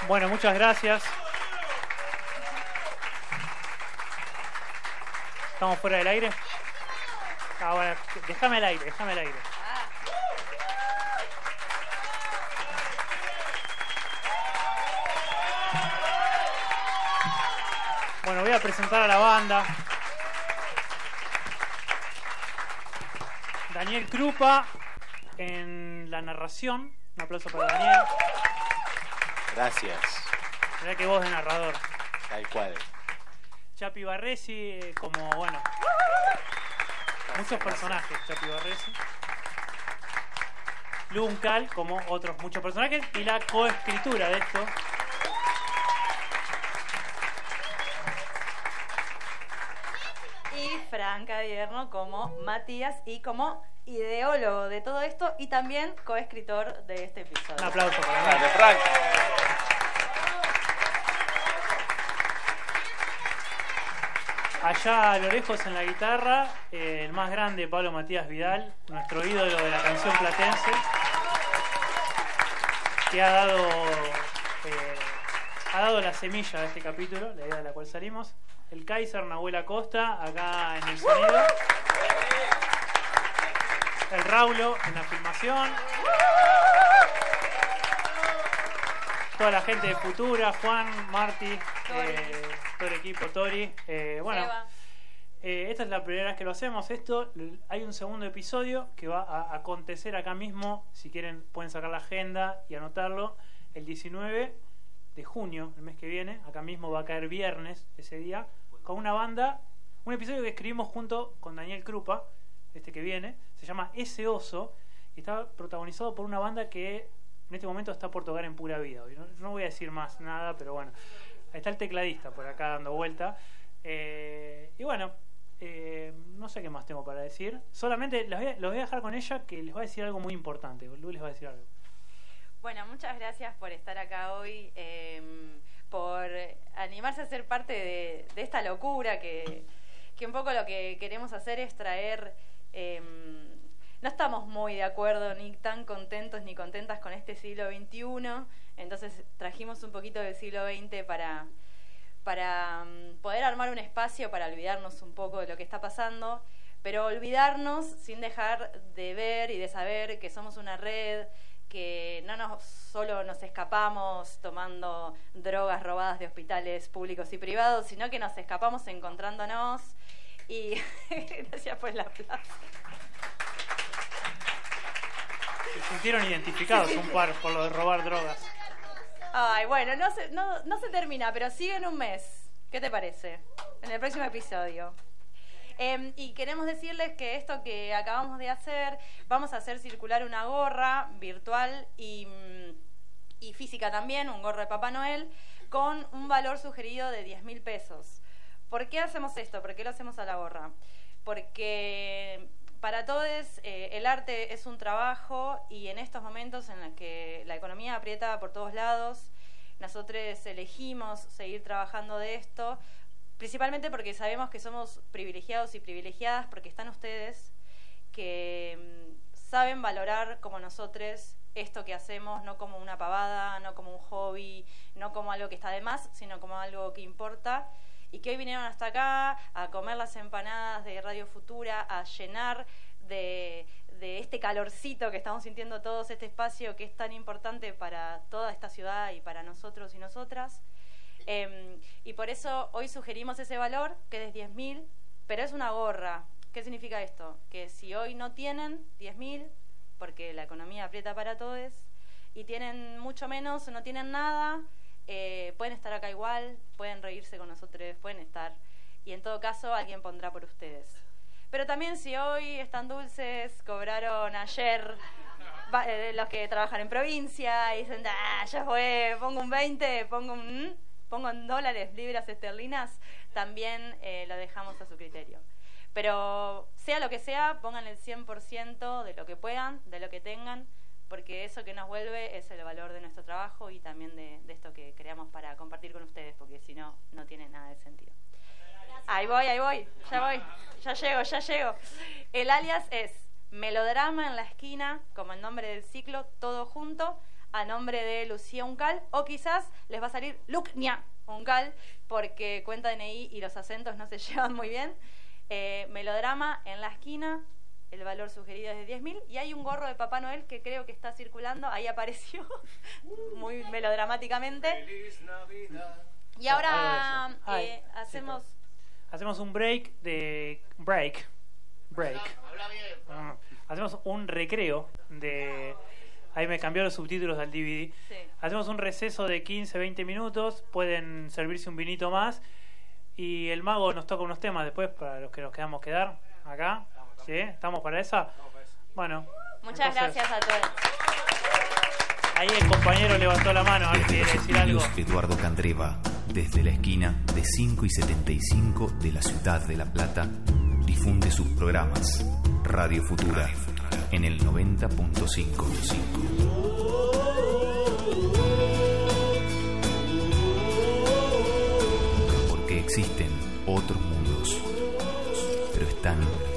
Bueno, muchas gracias. ¿Estamos fuera del aire? Bueno, déjame el aire. Bueno, voy a presentar a la banda. Daniel Krupa en la narración. Un aplauso para Daniel. Gracias. Mirá que voz de narrador. Tal cual. Chapi Barresi, como, bueno, muchos personajes, Chapi Barresi. Luncal, como otros muchos personajes, y la coescritura de esto. Y Franca Dierno como Matías y como ideólogo de todo esto y también coescritor de este episodio. Un aplauso para mí. Grande, Frank. Allá a lo lejos en la guitarra, el más grande, Pablo Matías Vidal, nuestro ídolo de la canción platense, que ha dado la semilla de este capítulo, la idea de la cual salimos. El Kaiser Nahuel Acosta, acá en el sonido. El Raulo en la filmación. Toda la gente de Futura, Juan, Marti, todo el equipo, Tori. Bueno, esta es la primera vez que lo hacemos. Hay un segundo episodio que va a acontecer acá mismo. Si quieren pueden sacar la agenda y anotarlo. El 19 de junio, el mes que viene, acá mismo va a caer viernes ese día, con una banda, un episodio que escribimos junto con Daniel Krupa, que viene, se llama Ese Oso, y está protagonizado por una banda que en este momento está por tocar en Pura Vida. No voy a decir más nada, pero bueno, está el tecladista por acá dando vuelta. Y bueno, no sé qué más tengo para decir. Solamente los voy a dejar con ella, que les va a decir algo muy importante. Lu les va a decir algo. Bueno, muchas gracias por estar acá hoy, por animarse a ser parte de esta locura que un poco lo que queremos hacer es traer... no estamos muy de acuerdo ni tan contentos ni contentas con este siglo XXI, entonces trajimos un poquito del siglo XX para poder armar un espacio para olvidarnos un poco de lo que está pasando, pero olvidarnos sin dejar de ver y de saber que somos una red, que no solo nos escapamos tomando drogas robadas de hospitales públicos y privados, sino que nos escapamos encontrándonos. Y gracias por el aplauso. Se sintieron identificados un par por lo de robar drogas. Ay, bueno, no se termina, pero sigue en un mes. ¿Qué te parece? En el próximo episodio. Y queremos decirles que esto que acabamos de hacer, vamos a hacer circular una gorra virtual y física también, un gorro de Papá Noel, con un valor sugerido de 10.000 pesos. ¿Por qué hacemos esto? ¿Por qué lo hacemos a la gorra? Porque para todos el arte es un trabajo y en estos momentos en los que la economía aprieta por todos lados, nosotros elegimos seguir trabajando de esto, principalmente porque sabemos que somos privilegiados y privilegiadas porque están ustedes que saben valorar como nosotros esto que hacemos, no como una pavada, no como un hobby, no como algo que está de más, sino como algo que importa. Y que hoy vinieron hasta acá a comer las empanadas de Radio Futura, a llenar de este calorcito que estamos sintiendo todos, este espacio que es tan importante para toda esta ciudad y para nosotros y nosotras. Y por eso hoy sugerimos ese valor, que es 10.000, pero es una gorra. ¿Qué significa esto? Que si hoy no tienen 10.000, porque la economía aprieta para todos, y tienen mucho menos o no tienen nada... pueden estar acá igual, pueden reírse con nosotros, pueden estar, y en todo caso alguien pondrá por ustedes. Pero también si hoy están dulces, cobraron ayer los que trabajan en provincia y dicen, ya fue, pongo un 20, pongo en dólares, libras esterlinas, también lo dejamos a su criterio. Pero sea lo que sea, pongan el 100% de lo que puedan, de lo que tengan, porque eso que nos vuelve es el valor de nuestro trabajo y también de esto que creamos para compartir con ustedes, porque si no, no tiene nada de sentido. Ahí voy, ya llego. El alias es Melodrama en la esquina, como el nombre del ciclo, todo junto, a nombre de Lucía Uncal, o quizás les va a salir Lucnia Uncal, porque cuenta DNI y los acentos no se llevan muy bien. Melodrama en la esquina, el valor sugerido es de 10.000, y hay un gorro de Papá Noel que creo que está circulando, ahí apareció muy melodramáticamente. Y ahora hacemos un break. Hacemos un recreo de... Ahí me cambió los subtítulos del DVD. Sí. Hacemos un receso de 15-20 minutos. Pueden servirse un vinito más. Y el mago nos toca unos temas después para los que nos quedamos quedar acá. ¿Sí? ¿Estamos para esa? Bueno. Muchas gracias a todos. Ahí el compañero levantó la mano. A ver si quiere decir algo. Eduardo Candreva, desde la esquina de 5 y 75 de la ciudad de La Plata, difunde sus programas. Radio Futura en el 90.5. Porque existen otros mundos, pero están